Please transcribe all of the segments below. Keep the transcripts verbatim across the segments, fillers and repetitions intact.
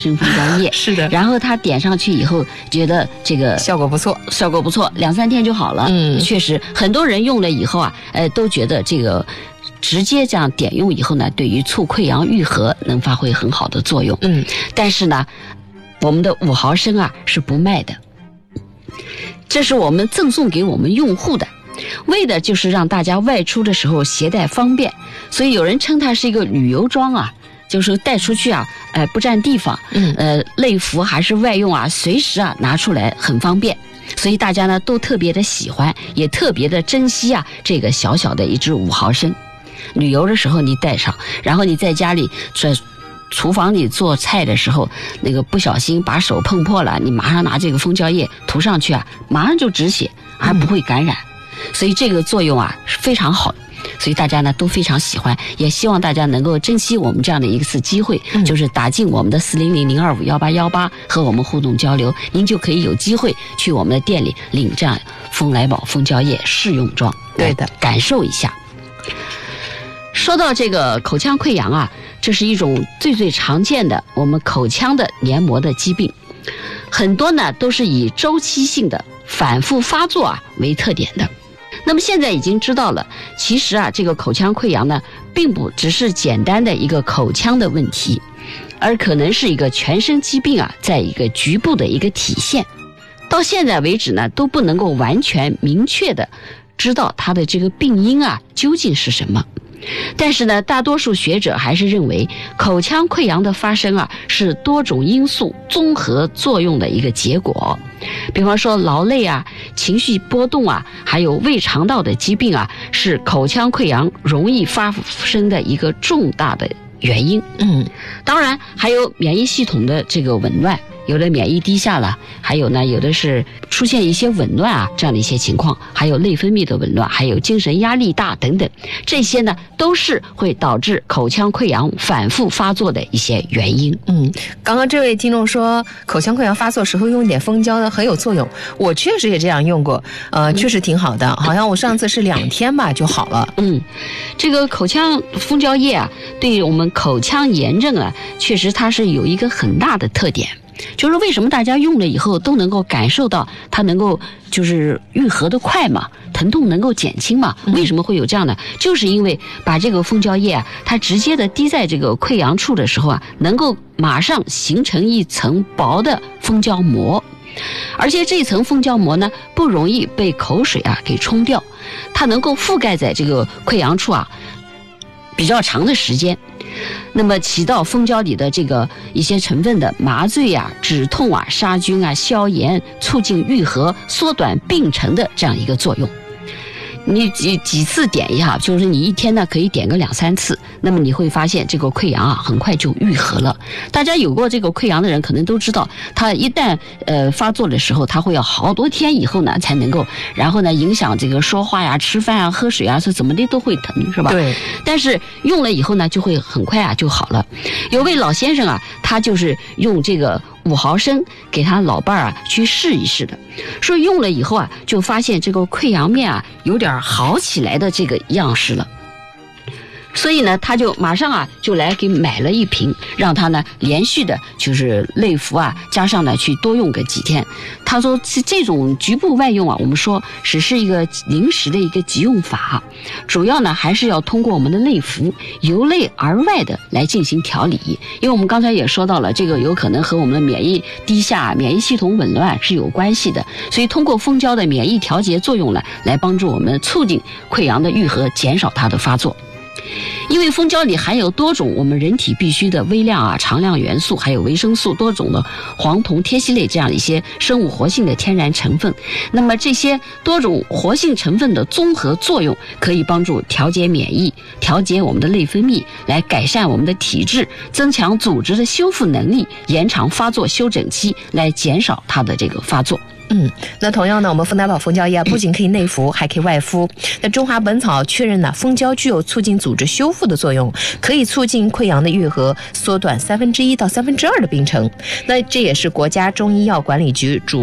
生蜂胶液是的， 然后他点上去以后，觉得这个效果不错， 效果不错，两三天就好了。 嗯， 确实，很多人用了以后啊，呃，都觉得这个直接这样点用以后呢，对于促溃疡愈合能发挥很好的作用。 嗯， 但是呢，我们的五毫升啊是不卖的，这是我们赠送给我们用户的。为的就是让大家外出的时候携带方便，所以有人称它是一个旅游装啊。就是带出去啊，呃，不占地方， 嗯， 呃，内服还是外用啊，随时啊拿出来很方便，所以大家呢都特别的喜欢，也特别的珍惜啊这个小小的一支五毫升。旅游的时候你带上，然后你在家里在厨房里做菜的时候，那个不小心把手碰破了，你马上拿这个蜂胶液涂上去啊，马上就止血，还不会感染，嗯、所以这个作用啊是非常好的。所以大家呢都非常喜欢，也希望大家能够珍惜我们这样的一次机会，嗯、就是打进我们的四零零零二五幺八幺八和我们互动交流，您就可以有机会去我们的店里领这样蜂来宝蜂胶液试用装， 对的， 感受一下。说到这个口腔溃疡啊，这是一种最最常见的我们口腔的黏膜的疾病，很多呢都是以周期性的反复发作啊为特点的。那么现在已经知道了，其实啊，这个口腔溃疡呢，并不只是简单的一个口腔的问题，而可能是一个全身疾病啊，在一个局部的一个体现。到现在为止呢，都不能够完全明确的知道它的这个病因啊究竟是什么。但是呢，大多数学者还是认为，口腔溃疡的发生啊，是多种因素综合作用的一个结果。比方说劳累啊、情绪波动啊，还有胃肠道的疾病啊，是口腔溃疡容易发生的一个重大的原因。 嗯， 当然还有免疫系统的这个紊乱，有的免疫低下了，还有呢，有的是出现一些紊乱啊，这样的一些情况，还有内分泌的紊乱，还有精神压力大等等，这些呢都是会导致口腔溃疡反复发作的一些原因。 嗯，刚刚这位听众说口腔溃疡发作时候用一点蜂胶呢很有作用，我确实也这样用过，呃，确实挺好的，好像我上次是两天吧就好了。 嗯，这个口腔蜂胶液啊，对于我们口腔炎症啊，确实它是有一个很大的特点。就是为什么大家用了以后都能够感受到它能够就是愈合的快嘛，疼痛能够减轻嘛？为什么会有这样的？就是因为把这个蜂胶液啊，它直接的滴在这个溃疡处的时候啊，能够马上形成一层薄的蜂胶膜，而且这层蜂胶膜呢不容易被口水啊给冲掉，它能够覆盖在这个溃疡处啊比较长的时间。那么起到蜂胶里的这个一些成分的麻醉啊、止痛啊、杀菌啊、消炎、促进愈合、缩短病程的这样一个作用。你几几次点一下，就是你一天呢可以点个两三次，那么你会发现这个溃疡啊很快就愈合了。大家有过这个溃疡的人可能都知道，它一旦呃发作的时候，它会要好多天以后呢才能够，然后呢影响这个说话呀、吃饭啊、喝水啊，是怎么的都会疼，是吧？ 对。 但是用了以后呢，就会很快啊就好了。有位老先生啊，他就是用这个五毫升给他老伴儿啊去试一试的，说用了以后啊，就发现这个溃疡面啊有点好起来的这个样式了。所以呢，他就马上啊就来给买了一瓶，让他呢连续的就是内服啊，加上呢去多用个几天。他说这种局部外用啊，我们说只是一个临时的一个急用法，主要呢还是要通过我们的内服由内而外的来进行调理。因为我们刚才也说到了，这个有可能和我们的免疫低下、免疫系统紊乱是有关系的，所以通过蜂胶的免疫调节作用呢，来帮助我们促进溃疡的愈合，减少它的发作。因为蜂胶里含有多种我们人体必需的微量啊、常量元素，还有维生素、多种的黄酮、萜烯类这样的一些生物活性的天然成分。那么这些多种活性成分的综合作用，可以帮助调节免疫、调节我们的内分泌，来改善我们的体质，增强组织的修复能力，延长发作休整期，来减少它的这个发作。 嗯，那同样呢，我们蜂来宝蜂胶液不仅可以内服，还可以外敷。那中华本草确认呢，蜂胶具有促进组织修复的作用，可以促进溃疡的愈合，缩短三分之一到三分之二的病程。那这也是国家中医药管理局主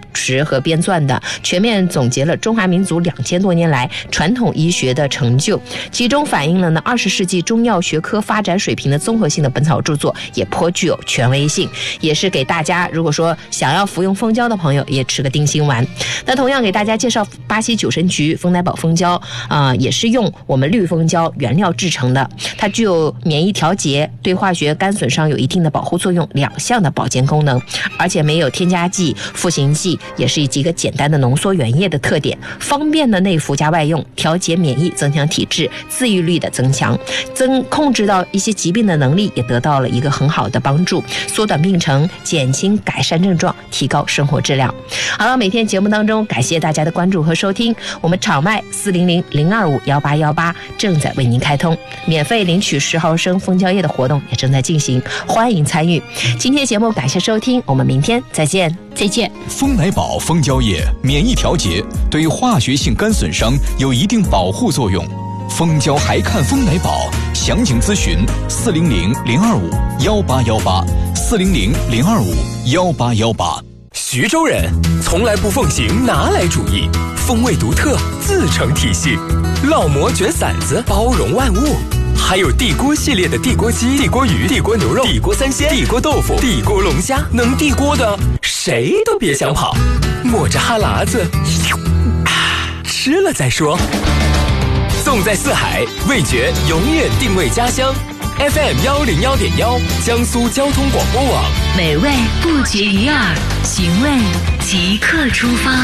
持和编撰的，全面总结了中华民族两千多年来传统医学的成就，其中反映了呢二十世纪中药学科发展水平的综合性的本草著作，也颇具有权威性，也是给大家如果说想要服用蜂胶的朋友也吃个定心丸。那同样给大家介绍巴西九神菊蜂奶宝蜂胶啊、呃，也是用我们绿蜂胶原料制成的，它具有免疫调节、对化学干损伤有一定的保护作用两项的保健功能，而且没有添加剂、赋形剂，也是几个简单的浓缩原液的特点，方便的内服加外用，调节免疫、增强体质、自愈力的增强，增控制到一些疾病的能力也得到了一个很好的帮助，缩短病程，减轻改善症状，提高生活质量。好了，每天节目当中感谢大家的关注和收听，我们场外四零零零二五幺八幺八正在为您开通，免费领取十毫升蜂胶液的活动也正在进行，欢迎参与。今天节目感谢收听，我们明天再见。 再见。 蜂奶宝蜂胶液免疫调节，对化学性干损伤有一定保护作用。蜂胶还看蜂奶宝，详情咨询四零零零二五幺八幺八四零零零二五幺八幺八。 徐州人从来不奉行拿来主义，风味独特，自成体系。烙馍卷馓子，包容万物。还有地锅系列的地锅鸡、地锅鱼、地锅牛肉、地锅三鲜、地锅豆腐、地锅龙虾，能地锅的谁都别想跑。抹着哈喇子，啊，吃了再说。纵在四海，味觉永远定位家乡。F M 幺零幺点幺，江苏交通广播网。 美味不绝于耳，寻味即刻出发。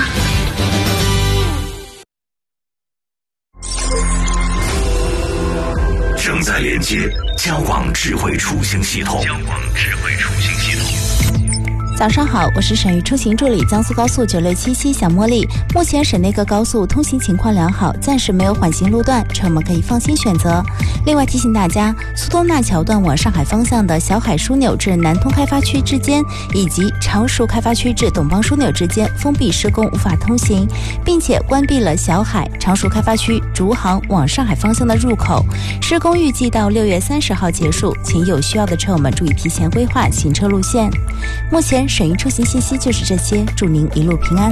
正在连接交广智慧出行系统。交广智慧出行系统。 早上好，我是省域出行助理江苏高速九六七七小茉莉。目前省内各高速通行情况良好，暂时没有缓行路段，车们可以放心选择。另外提醒大家，苏东纳桥段往上海方向的小海枢纽至南通开发区之间，以及常熟开发区至董邦枢纽之间封闭施工，无法通行，并且关闭了小海、常熟开发区逐航往上海方向的入口。施工预计到六月三十号结束，请有需要的车友们注意提前规划行车路线。目前省域出行信息就是这些，祝您一路平安。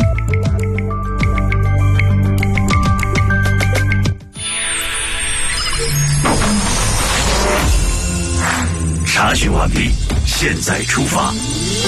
查询完毕，现在出发。